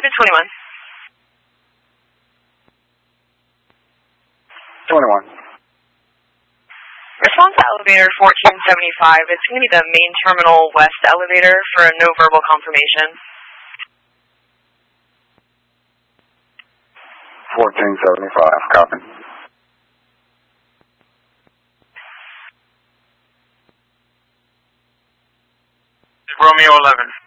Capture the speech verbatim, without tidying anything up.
to twenty-one. twenty-one. Response to elevator fourteen seventy-five. It's going to be the main terminal west elevator for a no verbal confirmation. fourteen seventy-five, copy. Romeo eleven.